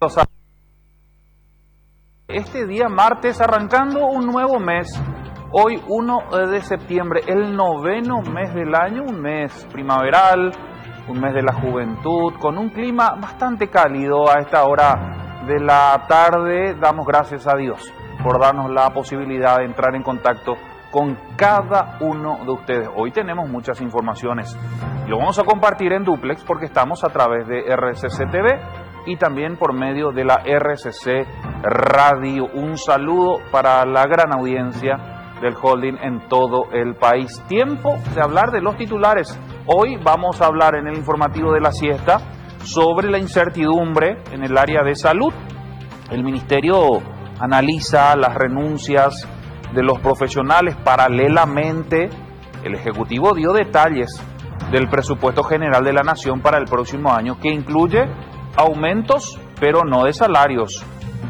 Este día martes arrancando un nuevo mes, hoy 1 de septiembre, el noveno mes del año, un mes primaveral, un mes de la juventud, con un clima bastante cálido a esta hora de la tarde. Damos gracias a Dios por darnos la posibilidad de entrar en contacto con cada uno de ustedes. Hoy tenemos muchas informaciones y lo vamos a compartir en duplex porque estamos a través de RCC TV y también por medio de la RCC Radio. Un saludo para la gran audiencia del holding en todo el país. Tiempo de hablar de los titulares. Hoy vamos a hablar en el informativo de la siesta sobre la incertidumbre en el área de salud. El Ministerio analiza las renuncias de los profesionales. Paralelamente, el Ejecutivo dio detalles del presupuesto general de la Nación para el próximo año, que incluye aumentos, pero no de salarios.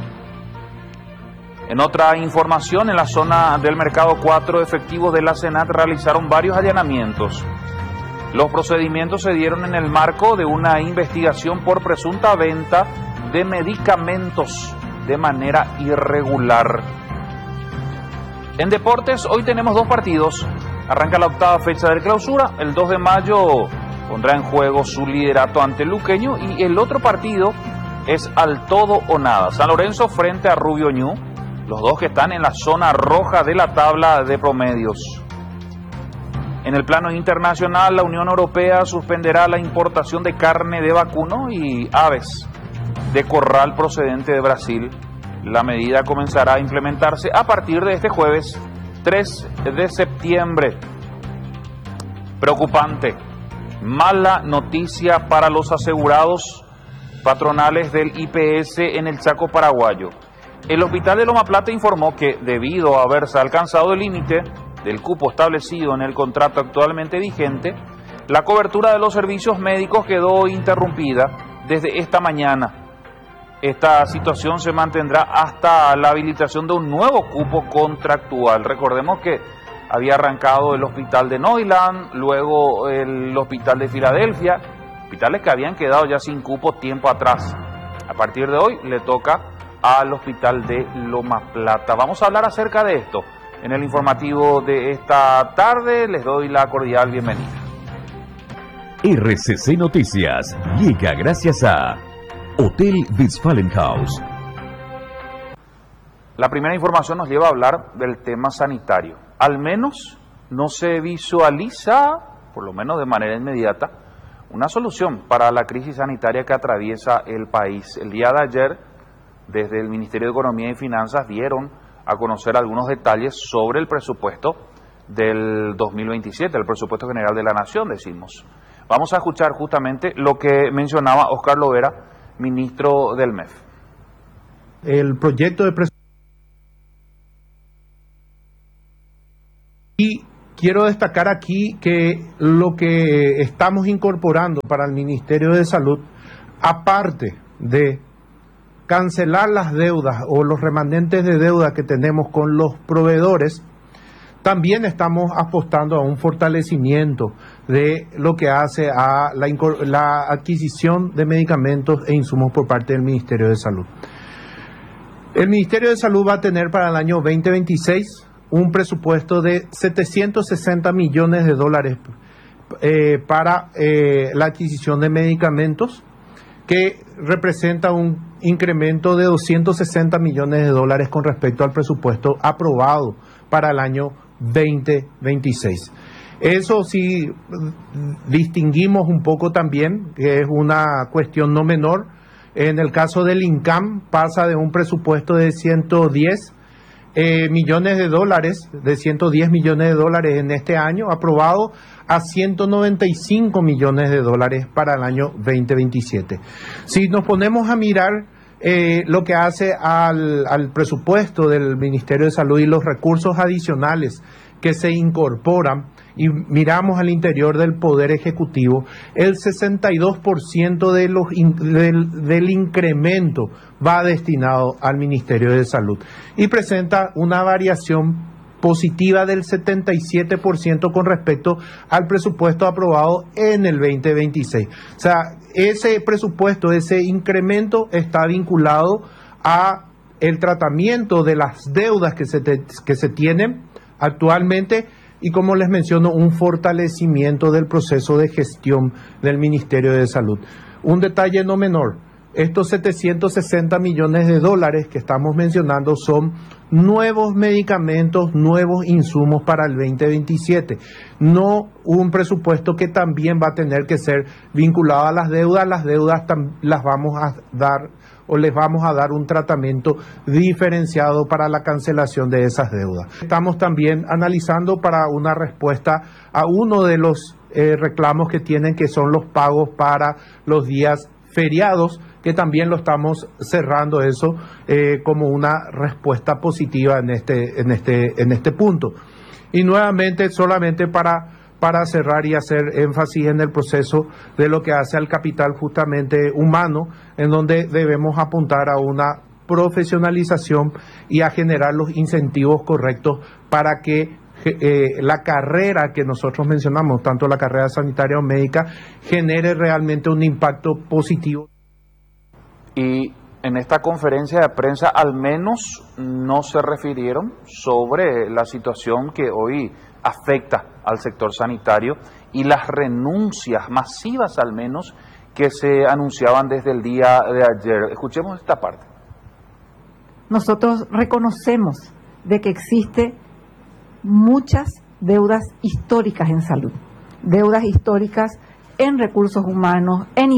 En otra información, en la zona del Mercado 4, efectivos de la SENAT realizaron varios allanamientos. Los procedimientos se dieron en el marco de una investigación por presunta venta de medicamentos de manera irregular. En deportes, hoy tenemos dos partidos. Arranca la octava fecha del clausura. El 2 de mayo pondrá en juego su liderato ante Luqueño y el otro partido es al todo o nada. San Lorenzo frente a Rubio Ñu, los dos que están en la zona roja de la tabla de promedios. En el plano internacional, la Unión Europea suspenderá la importación de carne de vacuno y aves de corral procedente de Brasil. La medida comenzará a implementarse a partir de este jueves 3 de septiembre. Preocupante. Mala noticia para los asegurados patronales del IPS en el Chaco paraguayo. El hospital de Loma Plata informó que, debido a haberse alcanzado el límite del cupo establecido en el contrato actualmente vigente, la cobertura de los servicios médicos quedó interrumpida desde esta mañana. Esta situación se mantendrá hasta la habilitación de un nuevo cupo contractual. Recordemos que había arrancado el hospital de Neuland, luego el hospital de Filadelfia, hospitales que habían quedado ya sin cupo tiempo atrás. A partir de hoy le toca al hospital de Loma Plata. Vamos a hablar acerca de esto en el informativo de esta tarde. Les doy la cordial bienvenida. RCC Noticias llega gracias a Hotel Westfalenhaus. La primera información nos lleva a hablar del tema sanitario. Al menos no se visualiza, por lo menos de manera inmediata, una solución para la crisis sanitaria que atraviesa el país. El día de ayer, desde el Ministerio de Economía y Finanzas, dieron a conocer algunos detalles sobre el presupuesto del 2027, el presupuesto general de la Nación, decimos. Vamos a escuchar justamente lo que mencionaba Oscar Lovera, ministro del MEF. El proyecto de presupuesto. Y quiero destacar aquí que lo que estamos incorporando para el Ministerio de Salud, aparte de cancelar las deudas o los remanentes de deuda que tenemos con los proveedores, también estamos apostando a un fortalecimiento de lo que hace a la adquisición de medicamentos e insumos por parte del Ministerio de Salud. El Ministerio de Salud va a tener para el año 2026 un presupuesto de 760 millones de dólares para la adquisición de medicamentos, que representa un incremento de 260 millones de dólares con respecto al presupuesto aprobado para el año 2026. Eso sí, distinguimos un poco también, que es una cuestión no menor. En el caso del INCAM pasa de un presupuesto de 110 millones de dólares, de 110 millones de dólares en este año aprobado, a 195 millones de dólares para el año 2027. Si nos ponemos a mirar lo que hace al presupuesto del Ministerio de Salud y los recursos adicionales que se incorporan, y miramos al interior del Poder Ejecutivo, el 62% del incremento va destinado al Ministerio de Salud y presenta una variación positiva del 77% con respecto al presupuesto aprobado en el 2026. O sea, ese presupuesto, ese incremento está vinculado a el tratamiento de las deudas que se tienen actualmente y, como les menciono, un fortalecimiento del proceso de gestión del Ministerio de Salud. Un detalle no menor: estos 760 millones de dólares que estamos mencionando son nuevos medicamentos, nuevos insumos para el 2027. No un presupuesto que también va a tener que ser vinculado a las deudas. Las deudas las vamos a dar, o les vamos a dar un tratamiento diferenciado para la cancelación de esas deudas. Estamos también analizando para una respuesta a uno de los reclamos que tienen, que son los pagos para los días feriados, que también lo estamos cerrando eso como una respuesta positiva en este punto. Y nuevamente, solamente para cerrar y hacer énfasis en el proceso de lo que hace al capital justamente humano, en donde debemos apuntar a una profesionalización y a generar los incentivos correctos para que la carrera que nosotros mencionamos, tanto la carrera sanitaria o médica, genere realmente un impacto positivo. Y en esta conferencia de prensa al menos no se refirieron sobre la situación que hoy afecta al sector sanitario y las renuncias masivas, al menos, que se anunciaban desde el día de ayer. Escuchemos esta parte. Nosotros reconocemos de que existe muchas deudas históricas en salud, deudas históricas en recursos humanos, en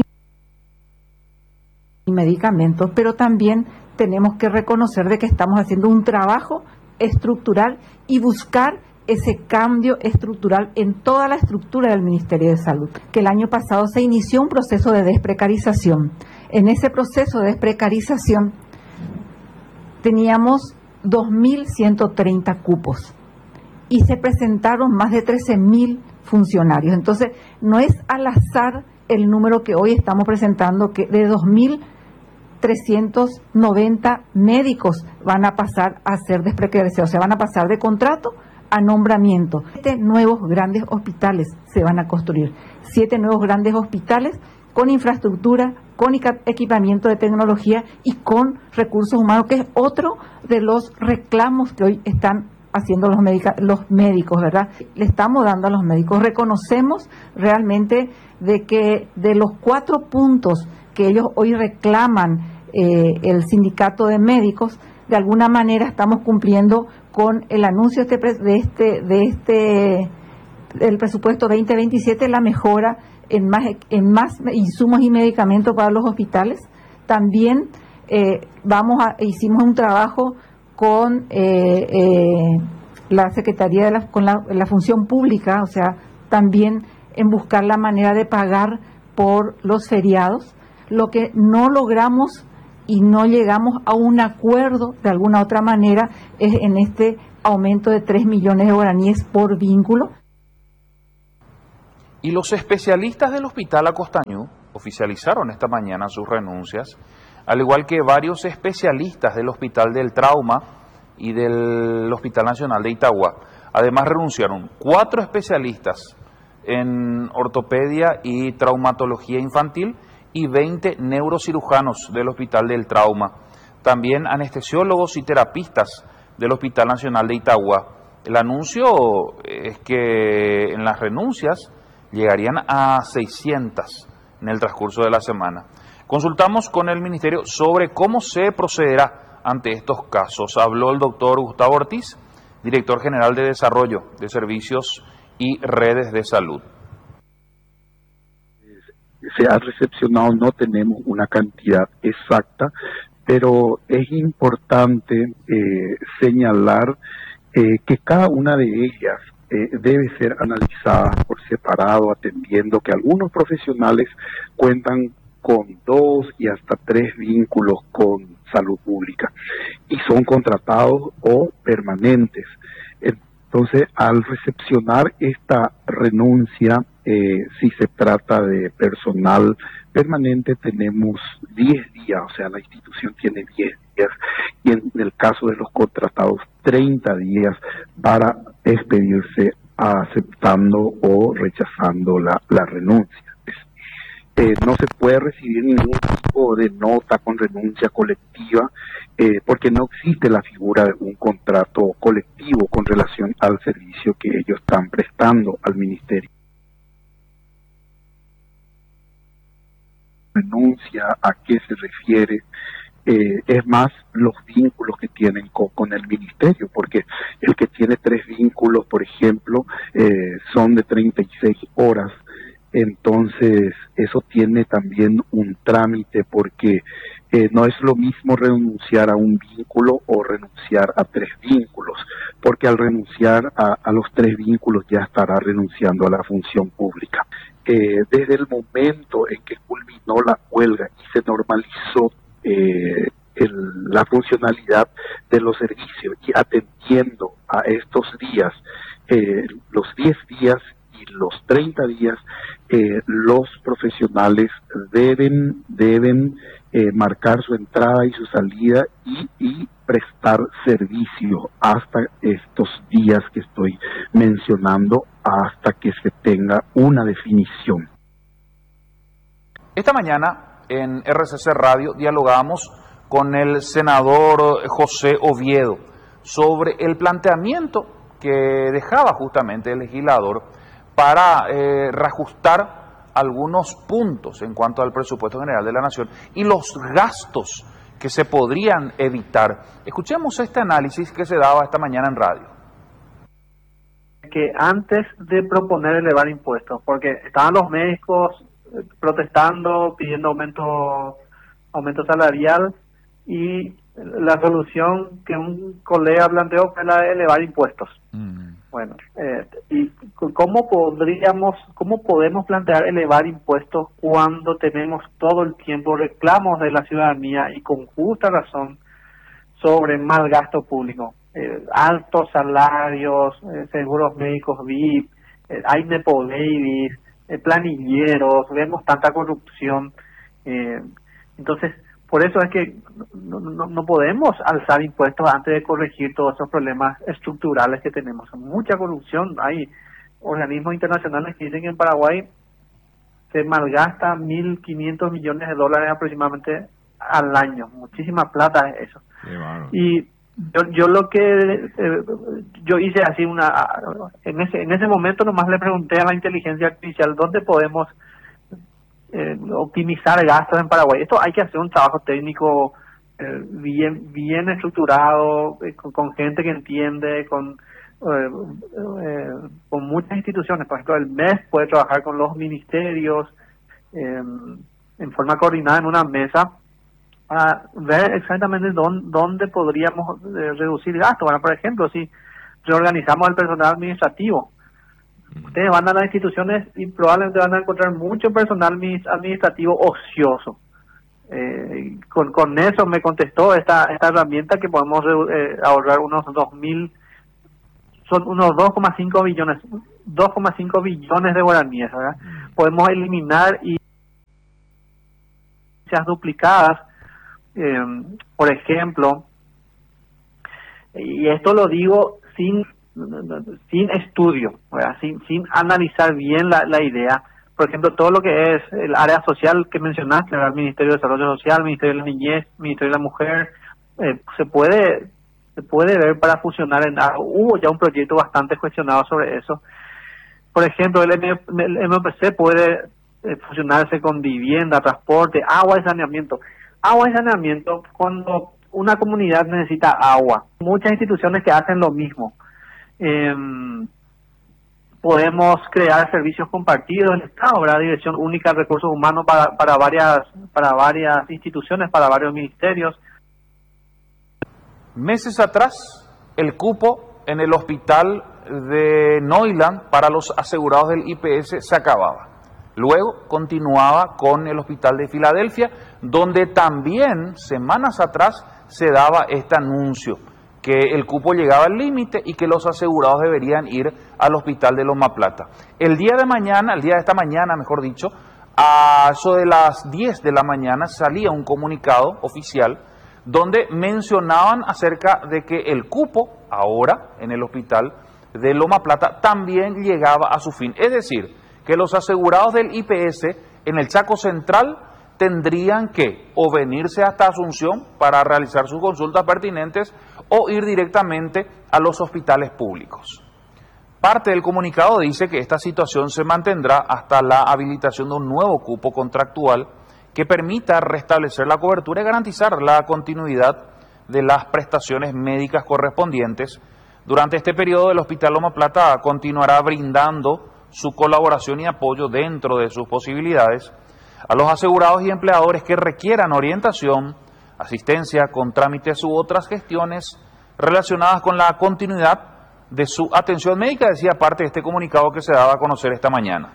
medicamentos, pero también tenemos que reconocer de que estamos haciendo un trabajo estructural y buscar ese cambio estructural en toda la estructura del Ministerio de Salud. Que el año pasado se inició un proceso de desprecarización. En ese proceso de desprecarización teníamos 2.130 cupos y se presentaron más de 13.000 funcionarios. Entonces, no es al azar el número que hoy estamos presentando, que de 2.390 médicos van a pasar a ser desprecarizados, o sea, van a pasar de contrato a nombramiento. 7 nuevos grandes hospitales se van a construir, 7 nuevos grandes hospitales con infraestructura, con equipamiento de tecnología y con recursos humanos, que es otro de los reclamos que hoy están haciendo los médicos, ¿verdad? Le estamos dando a los médicos. Reconocemos realmente de que de los 4 puntos que ellos hoy reclaman, el sindicato de médicos, de alguna manera estamos cumpliendo con el anuncio del presupuesto 2027, la mejora en más insumos y medicamentos para los hospitales. También hicimos un trabajo con la Secretaría con la Función Pública, o sea, también en buscar la manera de pagar por los feriados. Lo que no logramos y no llegamos a un acuerdo de alguna otra manera es en este aumento de 3 millones de guaraníes por vínculo. Y los especialistas del Hospital Acostañú oficializaron esta mañana sus renuncias, al igual que varios especialistas del Hospital del Trauma y del Hospital Nacional de Itagua. Además, renunciaron 4 especialistas en ortopedia y traumatología infantil y 20 neurocirujanos del Hospital del Trauma. También anestesiólogos y terapistas del Hospital Nacional de Itagua. El anuncio es que en las renuncias llegarían a 600 en el transcurso de la semana. Consultamos con el Ministerio sobre cómo se procederá ante estos casos. Habló el doctor Gustavo Ortiz, director general de Desarrollo de Servicios y Redes de Salud. Se ha recepcionado, no tenemos una cantidad exacta, pero es importante señalar que cada una de ellas debe ser analizada por separado, atendiendo que algunos profesionales cuentan con 2 y hasta 3 vínculos con salud pública y son contratados o permanentes. Entonces, al recepcionar esta renuncia, si se trata de personal permanente, tenemos 10 días, o sea, la institución tiene 10 días, y en el caso de los contratados, 30 días para expedirse aceptando o rechazando la renuncia. no se puede recibir ningún tipo de nota con renuncia colectiva, porque no existe la figura de un contrato colectivo con relación al servicio que ellos están prestando al ministerio. Renuncia, ¿a qué se refiere? Es más los vínculos que tienen con el ministerio, porque el que tiene 3 vínculos, por ejemplo, son de 36 horas. Entonces, eso tiene también un trámite, porque no es lo mismo renunciar a un vínculo o renunciar a 3 vínculos, porque al renunciar a los 3 vínculos ya estará renunciando a la función pública. Desde el momento en que culminó la huelga y se normalizó la funcionalidad de los servicios, y atendiendo a estos días, los 10 días y los 30 días, los profesionales deben marcar su entrada y su salida y prestar servicio hasta estos días que estoy mencionando, hasta que se tenga una definición. Esta mañana en RCC Radio dialogamos con el senador José Oviedo sobre el planteamiento que dejaba justamente el legislador para reajustar algunos puntos en cuanto al presupuesto general de la Nación y los gastos que se podrían evitar. Escuchemos este análisis que se daba esta mañana en radio. Que antes de proponer elevar impuestos, porque estaban los médicos protestando, pidiendo aumento salarial, y la solución que un colega planteó fue la de elevar impuestos. Bueno, ¿y cómo podemos plantear elevar impuestos cuando tenemos todo el tiempo reclamos de la ciudadanía, y con justa razón, sobre mal gasto público? Altos salarios, seguros médicos VIP, hay nepo babies, planilleros, vemos tanta corrupción. Entonces, por eso es que no podemos alzar impuestos antes de corregir todos esos problemas estructurales que tenemos. Mucha corrupción. Hay organismos internacionales que dicen que en Paraguay se malgasta 1.500 millones de dólares aproximadamente al año. Muchísima plata es eso. Y yo lo que yo hice así en ese momento nomás le pregunté a la inteligencia artificial dónde podemos optimizar gastos en Paraguay. Esto hay que hacer un trabajo técnico bien estructurado, con gente que entiende, con muchas instituciones. Por ejemplo, el MES puede trabajar con los ministerios en forma coordinada en una mesa para ver exactamente dónde podríamos reducir gastos. Bueno, por ejemplo, si reorganizamos el personal administrativo, ustedes van a las instituciones y probablemente van a encontrar mucho personal administrativo ocioso. Con eso me contestó esta herramienta que podemos ahorrar unos 2.000, son unos 2,5 billones de guaraníes, ¿verdad? Podemos eliminar y duplicadas, por ejemplo, y esto lo digo sin estudio, ¿verdad? Sin analizar bien la idea. Por ejemplo, todo lo que es el área social que mencionaste, el Ministerio de Desarrollo Social, el Ministerio de la Niñez, el Ministerio de la Mujer, se puede ver para fusionar hubo ya un proyecto bastante cuestionado sobre eso. Por ejemplo, el MPC puede fusionarse con vivienda, transporte, agua y saneamiento. Agua y saneamiento, cuando una comunidad necesita agua, muchas instituciones que hacen lo mismo. Podemos crear servicios compartidos en el Estado, ¿verdad? Dirección única de recursos humanos para varias instituciones, para varios ministerios. Meses atrás, el cupo en el hospital de Neuland para los asegurados del IPS se acababa. Luego continuaba con el hospital de Filadelfia, donde también semanas atrás se daba este anuncio, que el cupo llegaba al límite y que los asegurados deberían ir al hospital de Loma Plata. El día de esta mañana, mejor dicho, a eso de las 10 de la mañana salía un comunicado oficial donde mencionaban acerca de que el cupo ahora en el hospital de Loma Plata también llegaba a su fin. Es decir, que los asegurados del IPS en el Chaco Central tendrían que o venirse hasta Asunción para realizar sus consultas pertinentes o ir directamente a los hospitales públicos. Parte del comunicado dice que esta situación se mantendrá hasta la habilitación de un nuevo cupo contractual que permita restablecer la cobertura y garantizar la continuidad de las prestaciones médicas correspondientes. Durante este periodo, el Hospital Loma Plata continuará brindando su colaboración y apoyo dentro de sus posibilidades a los asegurados y empleadores que requieran orientación, asistencia con trámites u otras gestiones relacionadas con la continuidad de su atención médica, decía parte de este comunicado que se daba a conocer esta mañana.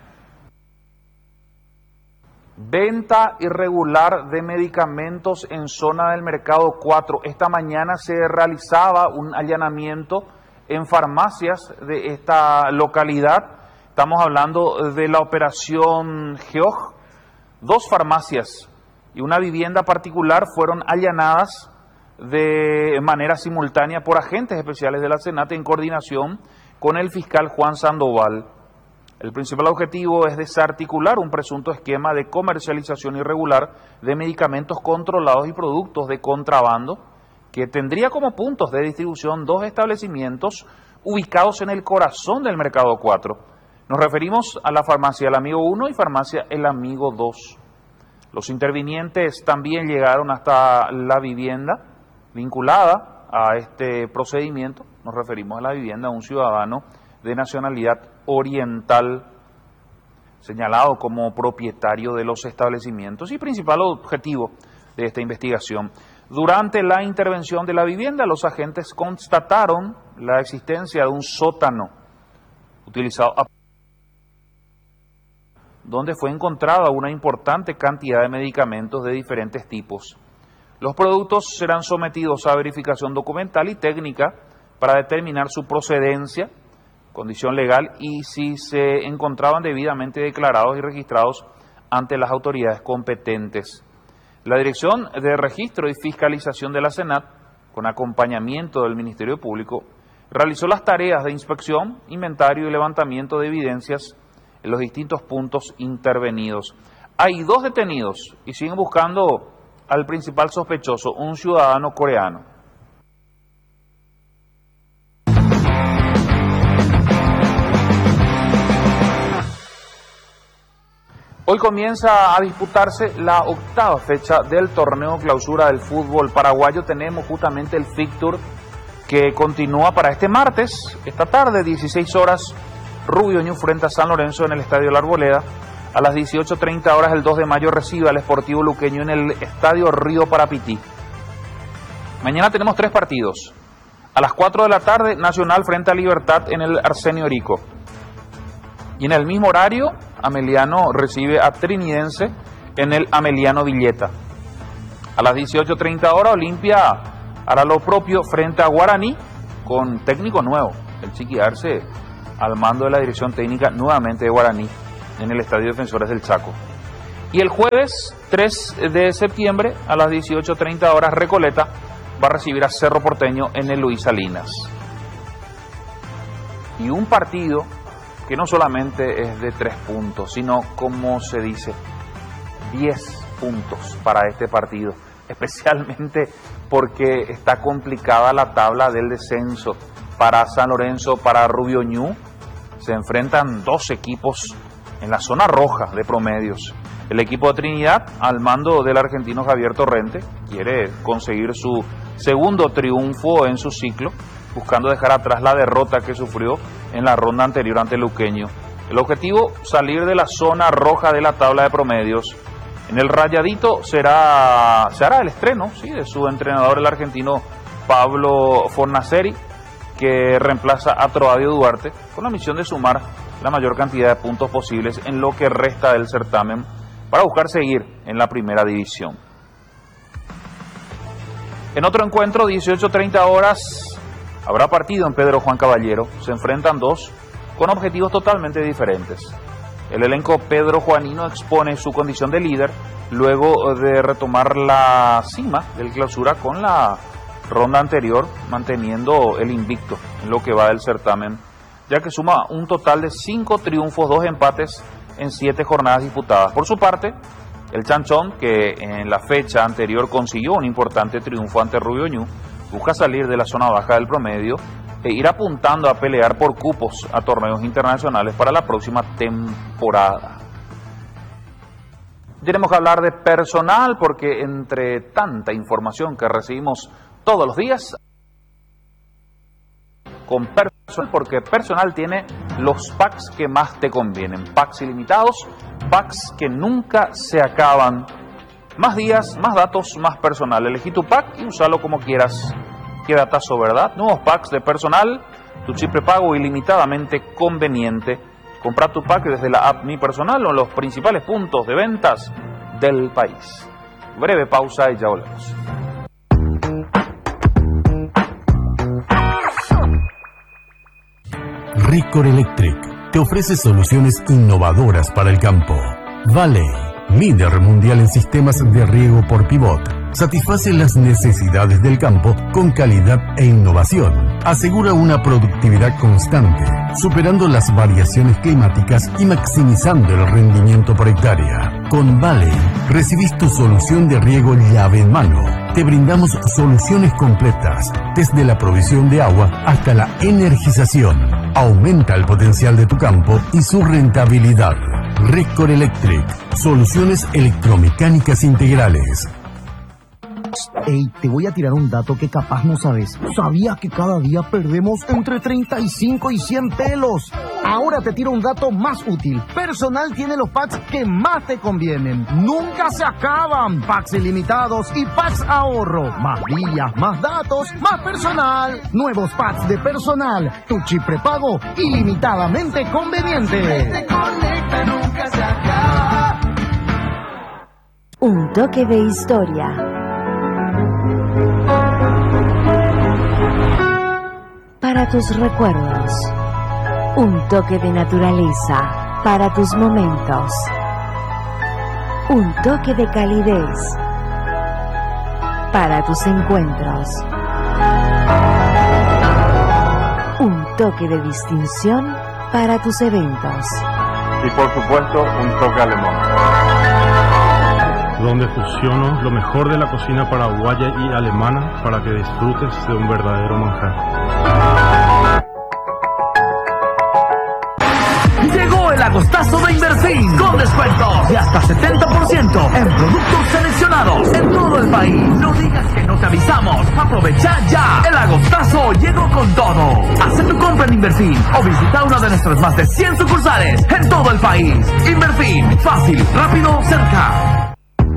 Venta irregular de medicamentos en zona del Mercado 4. Esta mañana se realizaba un allanamiento en farmacias de esta localidad. Estamos hablando de la operación Geoj. 2 farmacias y una vivienda particular fueron allanadas de manera simultánea por agentes especiales de la SENAT en coordinación con el fiscal Juan Sandoval. El principal objetivo es desarticular un presunto esquema de comercialización irregular de medicamentos controlados y productos de contrabando que tendría como puntos de distribución 2 establecimientos ubicados en el corazón del Mercado 4. Nos referimos a la farmacia El Amigo 1 y farmacia El Amigo 2. Los intervinientes también llegaron hasta la vivienda vinculada a este procedimiento. Nos referimos a la vivienda de un ciudadano de nacionalidad oriental, señalado como propietario de los establecimientos y principal objetivo de esta investigación. Durante la intervención de la vivienda, los agentes constataron la existencia de un sótano utilizado donde fue encontrada una importante cantidad de medicamentos de diferentes tipos. Los productos serán sometidos a verificación documental y técnica para determinar su procedencia, condición legal y si se encontraban debidamente declarados y registrados ante las autoridades competentes. La Dirección de Registro y Fiscalización de la SENAT, con acompañamiento del Ministerio Público, realizó las tareas de inspección, inventario y levantamiento de evidencias en los distintos puntos intervenidos. Hay 2 detenidos y siguen buscando al principal sospechoso, un ciudadano coreano. Hoy comienza a disputarse la 8ª fecha del torneo clausura del fútbol paraguayo. Tenemos justamente el fixture que continúa para este martes, esta tarde, 16 horas, Rubio Ñu frente a San Lorenzo en el Estadio La Arboleda. A las 18:30 horas, el 2 de mayo, recibe al Sportivo Luqueño en el Estadio Río Parapití. Mañana tenemos 3 partidos. A las 4 de la tarde, Nacional frente a Libertad en el Arsenio Erico. Y en el mismo horario, Ameliano recibe a Trinidense en el Ameliano Villeta. A las 18:30 horas, Olimpia hará lo propio frente a Guaraní con técnico nuevo, el Chiqui Arce, al mando de la dirección técnica nuevamente de Guaraní en el Estadio Defensores del Chaco. Y el jueves 3 de septiembre a las 18:30 horas, Recoleta va a recibir a Cerro Porteño en el Luis Salinas. Y un partido que no solamente es de 3 puntos, sino, como se dice, 10 puntos para este partido, especialmente porque está complicada la tabla del descenso. Para San Lorenzo, para Rubio Ñu, se enfrentan 2 equipos en la zona roja de promedios. El equipo de Trinidad, al mando del argentino Javier Torrente, quiere conseguir su segundo triunfo en su ciclo, buscando dejar atrás la derrota que sufrió en la ronda anterior ante Luqueño. El objetivo, salir de la zona roja de la tabla de promedios. En el Rayadito se hará el estreno, ¿sí?, de su entrenador, el argentino Pablo Fornaceri, que reemplaza a Troadio Duarte, con la misión de sumar la mayor cantidad de puntos posibles en lo que resta del certamen para buscar seguir en la primera división. En otro encuentro, 18:30 horas, habrá partido en Pedro Juan Caballero. Se enfrentan 2 con objetivos totalmente diferentes. El elenco Pedro Juanino expone su condición de líder luego de retomar la cima del clausura con la ronda anterior, manteniendo el invicto en lo que va del certamen, ya que suma un total de 5 triunfos, 2 empates en 7 jornadas disputadas. Por su parte, el Chanchón, que en la fecha anterior consiguió un importante triunfo ante Rubio Ñu, busca salir de la zona baja del promedio e ir apuntando a pelear por cupos a torneos internacionales para la próxima temporada. Tenemos que hablar de personal porque entre tanta información que recibimos todos los días, con personal, porque personal tiene los packs que más te convienen, packs ilimitados, packs que nunca se acaban, más días, más datos, más personal. Elegí tu pack y úsalo como quieras. Qué datazo, ¿verdad? Nuevos packs de personal, tu chip prepago ilimitadamente conveniente. Compra tu pack desde la app Mi Personal o en los principales puntos de ventas del país. Breve pausa y ya volvemos. Recor Electric te ofrece soluciones innovadoras para el campo. Valley, líder mundial en sistemas de riego por pivot, satisface las necesidades del campo con calidad e innovación. Asegura una productividad constante, superando las variaciones climáticas y maximizando el rendimiento por hectárea. Con Valley, recibís tu solución de riego llave en mano. Te brindamos soluciones completas, desde la provisión de agua hasta la energización. Aumenta el potencial de tu campo y su rentabilidad. Recor Electric, soluciones electromecánicas integrales. Ey, te voy a tirar un dato que capaz no sabes. ¿Sabías que cada día perdemos entre 35 y 100 pelos? Ahora te tiro un dato más útil. Personal tiene los packs que más te convienen. Nunca se acaban. Packs ilimitados y packs ahorro. Más días, más datos, más personal. Nuevos packs de personal. Tu chip prepago ilimitadamente conveniente. Te conecta, nunca se acaba. Un toque de historia. Para tus recuerdos, un toque de naturaleza para tus momentos, un toque de calidez para tus encuentros, un toque de distinción para tus eventos. Y por supuesto, un toque alemán, donde fusiono lo mejor de la cocina paraguaya y alemana para que disfrutes de un verdadero manjar. Llegó el agostazo de Inverfin con descuentos de hasta 70% en productos seleccionados en todo el país. No digas que no te avisamos. Aprovecha ya. El agostazo llegó con todo. Haz tu compra en Inverfin o visita una de nuestras más de 100 sucursales en todo el país. Inverfin, fácil, rápido, cerca.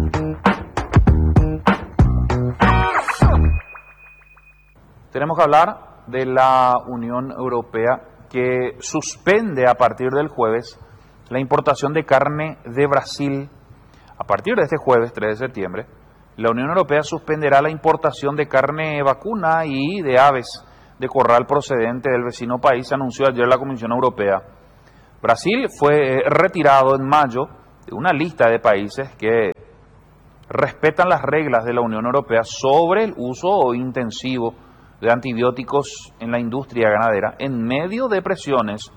Tenemos que hablar de la Unión Europea, que suspende a partir del jueves la importación de carne de Brasil. A partir de este jueves, 3 de septiembre, la Unión Europea suspenderá la importación de carne vacuna y de aves de corral procedente del vecino país, anunció ayer la Comisión Europea. Brasil fue retirado en mayo de una lista de países que respetan las reglas de la Unión Europea sobre el uso intensivo de antibióticos en la industria ganadera en medio de presiones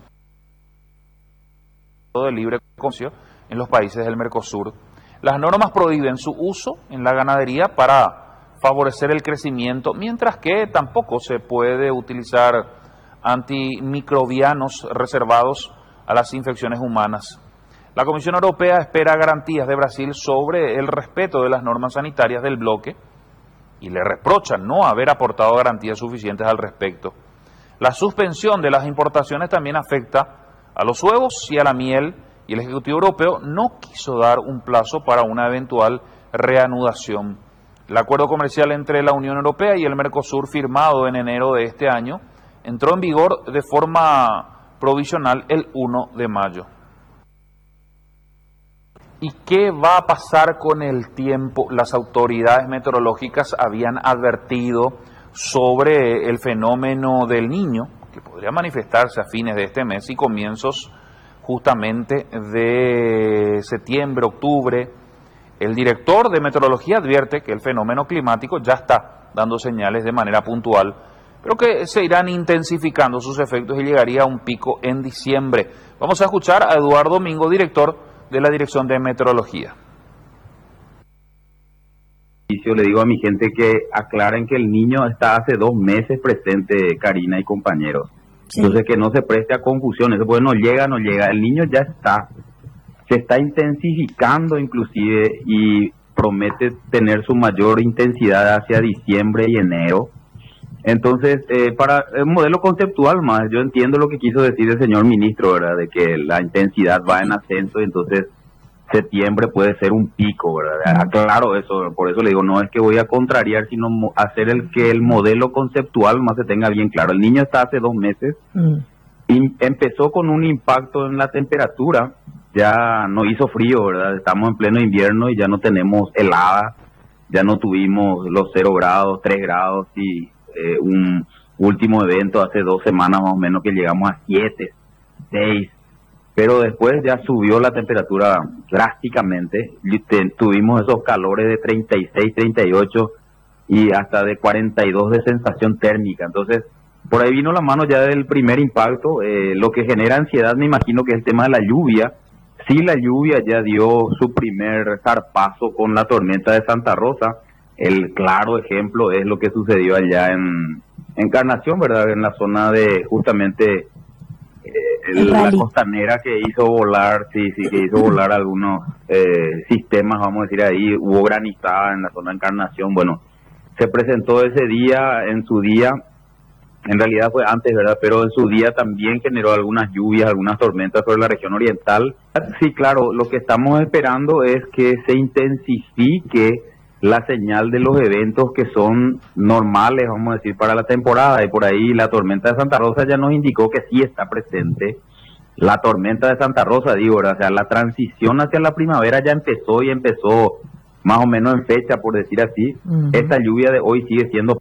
de libre comercio en los países del Mercosur. Las normas prohíben su uso en la ganadería para favorecer el crecimiento, mientras que tampoco se puede utilizar antimicrobianos reservados a las infecciones humanas. La Comisión Europea espera garantías de Brasil sobre el respeto de las normas sanitarias del bloque y le reprochan no haber aportado garantías suficientes al respecto. La suspensión de las importaciones también afecta a los huevos y a la miel, y el Ejecutivo Europeo no quiso dar un plazo para una eventual reanudación. El acuerdo comercial entre la Unión Europea y el Mercosur, firmado en enero de este año, entró en vigor de forma provisional el 1 de mayo. ¿Y qué va a pasar con el tiempo? Las autoridades meteorológicas habían advertido sobre el fenómeno del Niño, que podría manifestarse a fines de este mes y comienzos justamente de septiembre, octubre. El director de meteorología advierte que el fenómeno climático ya está dando señales de manera puntual, pero que se irán intensificando sus efectos y llegaría a un pico en diciembre. Vamos a escuchar a Eduardo Domingo, director de la Dirección de Meteorología. Le digo a mi gente que aclaren que el niño está hace 2 meses presente, Karina y compañeros. Sí. Entonces que no se preste a confusiones, pues no llega, el niño ya está, se está intensificando inclusive y promete tener su mayor intensidad hacia diciembre y enero. Entonces, para un modelo conceptual más, yo entiendo lo que quiso decir el señor ministro, ¿verdad? De que la intensidad va en ascenso y entonces septiembre puede ser un pico, ¿verdad? Aclaro eso, por eso le digo, no es que voy a contrariar, sino hacer que el modelo conceptual más se tenga bien claro. El niño está hace 2 meses y empezó con un impacto en la temperatura, ya no hizo frío, ¿verdad? Estamos en pleno invierno y ya no tenemos helada, ya no tuvimos los 0 grados, 3 grados y un último evento hace 2 semanas más o menos que llegamos a 7, 6. Pero después ya subió la temperatura drásticamente, tuvimos esos calores de 36, 38 y hasta de 42 de sensación térmica. Entonces, por ahí vino la mano ya del primer impacto. Lo que genera ansiedad me imagino que es el tema de la lluvia. Sí, la lluvia ya dio su primer zarpazo con la tormenta de Santa Rosa. El claro ejemplo es lo que sucedió allá en Encarnación, ¿verdad? En la zona de justamente... la costanera que hizo volar, que hizo volar algunos sistemas, vamos a decir ahí, hubo granizada en la zona de Encarnación. Bueno, se presentó ese día, en su día, en realidad fue antes, ¿verdad? Pero en su día también generó algunas lluvias, algunas tormentas sobre la región oriental. Sí, claro, lo que estamos esperando es que se intensifique la señal de los eventos que son normales, vamos a decir, para la temporada, y por ahí la tormenta de Santa Rosa ya nos indicó que sí está presente. La tormenta de Santa Rosa, digo, ¿verdad? O sea, la transición hacia la primavera ya empezó y empezó más o menos en fecha, por decir así. Esta lluvia de hoy sigue siendo...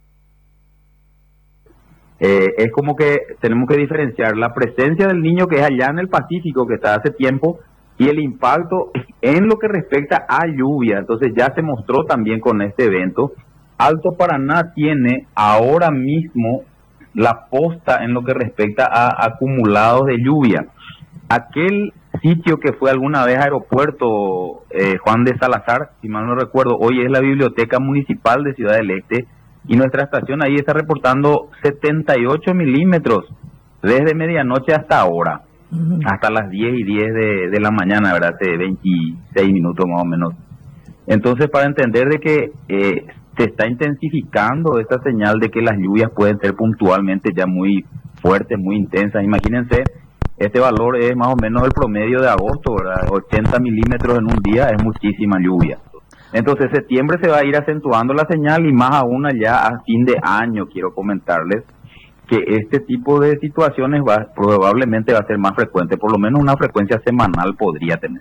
es como que tenemos que diferenciar la presencia del niño que es allá en el Pacífico, que está hace tiempo, y el impacto en lo que respecta a lluvia. Entonces ya se mostró también con este evento. Alto Paraná tiene ahora mismo la posta en lo que respecta a acumulados de lluvia. Aquel sitio que fue alguna vez aeropuerto Juan de Salazar, si mal no recuerdo, hoy es la Biblioteca Municipal de Ciudad del Este, y nuestra estación ahí está reportando 78 milímetros desde medianoche hasta ahora. Hasta las 10:10 de la mañana, ¿verdad? Hace 26 minutos más o menos. Entonces, para entender de que se está intensificando esta señal de que las lluvias pueden ser puntualmente ya muy fuertes, muy intensas. Imagínense, este valor es más o menos el promedio de agosto, ¿verdad? 80 milímetros en un día es muchísima lluvia. Entonces, septiembre se va a ir acentuando la señal y más aún allá a fin de año, quiero comentarles que este tipo de situaciones probablemente va a ser más frecuente, por lo menos una frecuencia semanal podría tener.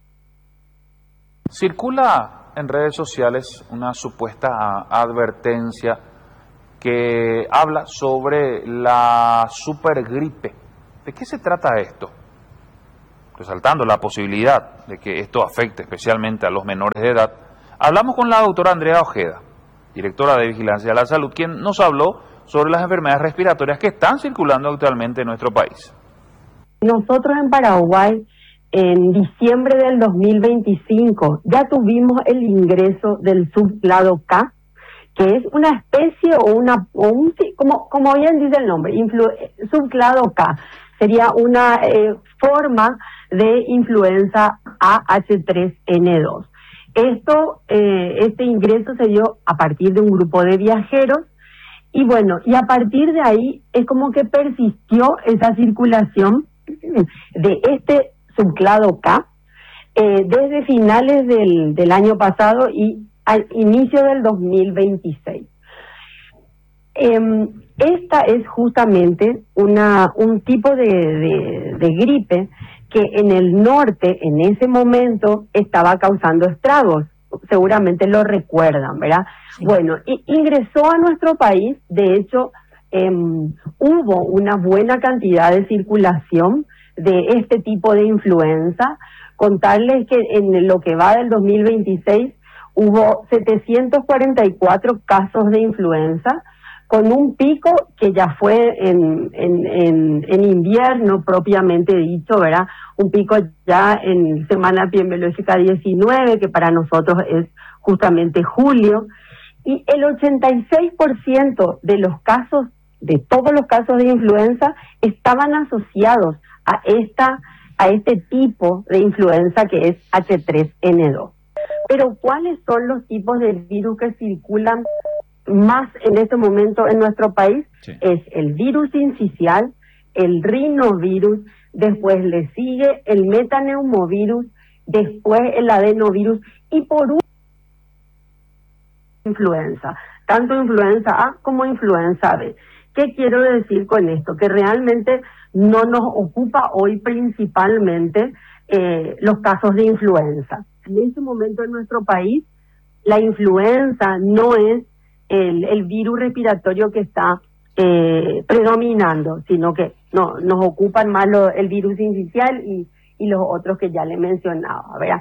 Circula en redes sociales una supuesta advertencia que habla sobre la supergripe. ¿De qué se trata esto? Resaltando la posibilidad de que esto afecte especialmente a los menores de edad, hablamos con la doctora Andrea Ojeda, directora de Vigilancia de la Salud, quien nos habló sobre las enfermedades respiratorias que están circulando actualmente en nuestro país. Nosotros en Paraguay, en diciembre del 2025, ya tuvimos el ingreso del subclado K, que es una especie como bien dice el nombre, subclado K. Sería una forma de influenza AH3N2. Este ingreso se dio a partir de un grupo de viajeros. Y bueno, y a partir de ahí es como que persistió esa circulación de este subclado K desde finales del año pasado y al inicio del 2026. Esta es justamente un tipo de gripe que en el norte, en ese momento, estaba causando estragos. Seguramente lo recuerdan, ¿verdad? Sí. Bueno, ingresó a nuestro país, de hecho, hubo una buena cantidad de circulación de este tipo de influenza. Contarles que en lo que va del 2026 hubo 744 casos de influenza, con un pico que ya fue en invierno propiamente dicho, ¿verdad? Un pico ya en semana epidemiológica 19, que para nosotros es justamente julio, y el 86% de los casos, de todos los casos de influenza, estaban asociados a este tipo de influenza que es H3N2. Pero ¿cuáles son los tipos de virus que circulan más en este momento en nuestro país? Sí. Es el virus sincicial, el rinovirus, después le sigue el metaneumovirus, después el adenovirus y por último influenza, tanto influenza A como influenza B. ¿Qué quiero decir con esto? Que realmente no nos ocupa hoy principalmente los casos de influenza. En este momento en nuestro país, la influenza no es el virus respiratorio que está predominando, sino que no nos ocupan más el virus sincicial y los otros que ya le mencionaba, ¿verdad?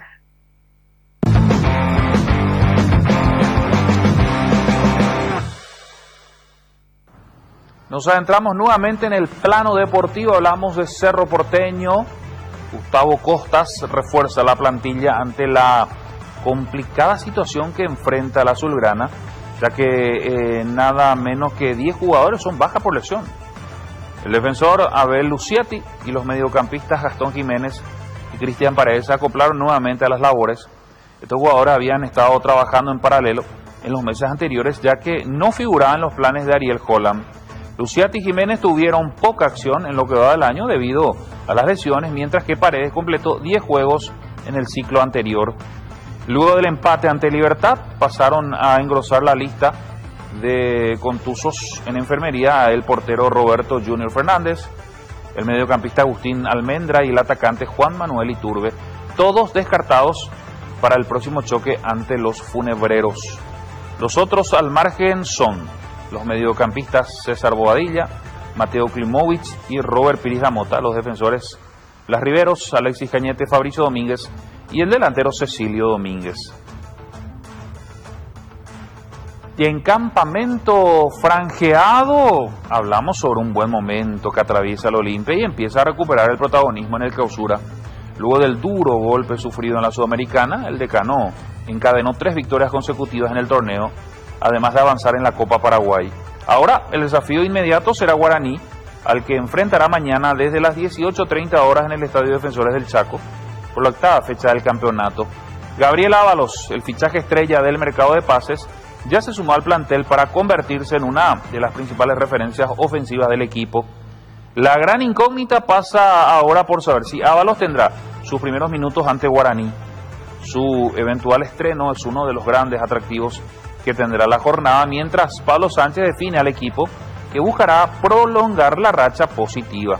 Nos adentramos nuevamente en el plano deportivo, hablamos de Cerro Porteño. Gustavo Costas refuerza la plantilla ante la complicada situación que enfrenta la azulgrana, ya que nada menos que 10 jugadores son baja por lesión. El defensor Abel Lucietti y los mediocampistas Gastón Jiménez y Cristian Paredes se acoplaron nuevamente a las labores. Estos jugadores habían estado trabajando en paralelo en los meses anteriores, ya que no figuraban los planes de Ariel Holland. Lucietti y Jiménez tuvieron poca acción en lo que va del año debido a las lesiones, mientras que Paredes completó 10 juegos en el ciclo anterior. Luego del empate ante Libertad, pasaron a engrosar la lista de contusos en enfermería el portero Roberto Junior Fernández, el mediocampista Agustín Almendra y el atacante Juan Manuel Iturbe, todos descartados para el próximo choque ante los funebreros. Los otros al margen son los mediocampistas César Bobadilla, Mateo Klimovic y Robert Piris Damota, los defensores Blas Riveros, Alexis Cañete, Fabricio Domínguez y el delantero Cecilio Domínguez. Y en campamento franjeado, hablamos sobre un buen momento que atraviesa el Olimpia y empieza a recuperar el protagonismo en el Clausura. Luego del duro golpe sufrido en la Sudamericana, el decano encadenó 3 victorias consecutivas en el torneo, además de avanzar en la Copa Paraguay. Ahora el desafío inmediato será Guaraní, al que enfrentará mañana desde las 18:30 horas en el Estadio Defensores del Chaco, por la 8ª fecha del campeonato. Gabriel Ábalos, el fichaje estrella del mercado de pases, ya se sumó al plantel para convertirse en una de las principales referencias ofensivas del equipo. La gran incógnita pasa ahora por saber si Ábalos tendrá sus primeros minutos ante Guaraní. Su eventual estreno es uno de los grandes atractivos que tendrá la jornada, mientras Pablo Sánchez define al equipo que buscará prolongar la racha positiva.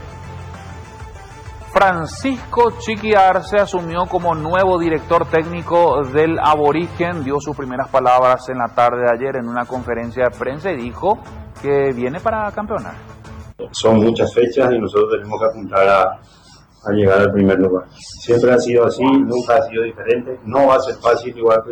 Francisco Chiqui Arce asumió como nuevo director técnico del Aborigen, dio sus primeras palabras en la tarde de ayer en una conferencia de prensa y dijo que viene para campeonar. Son muchas fechas y nosotros tenemos que apuntar a llegar al primer lugar. Siempre ha sido así, nunca ha sido diferente, no va a ser fácil igual que